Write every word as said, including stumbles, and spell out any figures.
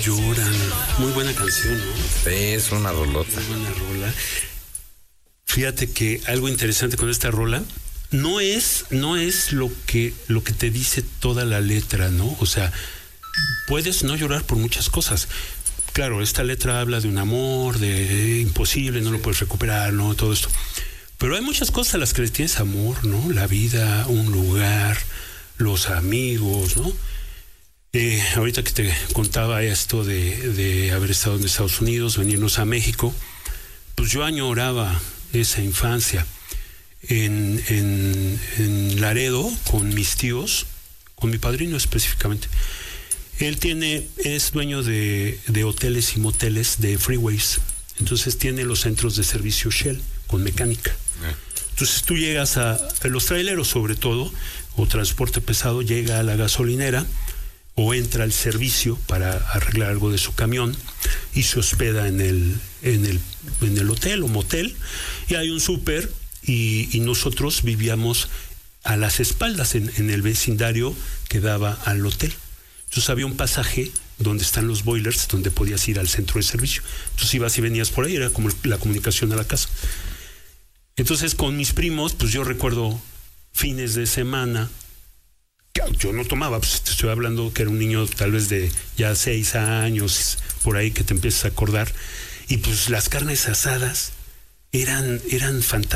lloran. Muy buena canción, ¿no? Sí, es una rolota. Muy buena rola. Fíjate que algo interesante con esta rola no es, no es lo que, lo que te dice toda la letra, ¿no? O sea, puedes no llorar por muchas cosas. Claro, esta letra habla de un amor, de imposible, no lo puedes recuperar, ¿no? Todo esto. Pero hay muchas cosas a las que les tienes amor, ¿no? La vida, un lugar, los amigos, ¿no? Eh, ahorita que te contaba esto de, de haber estado en Estados Unidos, venirnos a México, pues yo añoraba esa infancia en, en, en Laredo con mis tíos, con mi padrino específicamente. Él tiene, es dueño de, de hoteles y moteles de freeways, entonces tiene los centros de servicio Shell con mecánica. Entonces tú llegas a, a los traileros sobre todo, o transporte pesado, llega a la gasolinera o entra al servicio para arreglar algo de su camión y se hospeda en el, en el, en el hotel o motel, y hay un súper y, y nosotros vivíamos a las espaldas en, en el vecindario que daba al hotel. Entonces había un pasaje donde están los boilers, donde podías ir al centro de servicio. Entonces ibas y venías por ahí, era como la comunicación a la casa. Entonces con mis primos, pues yo recuerdo fines de semana, yo no tomaba, pues te estoy hablando que era un niño tal vez de ya seis años, por ahí que te empiezas a acordar, y pues las carnes asadas eran, eran fantásticas.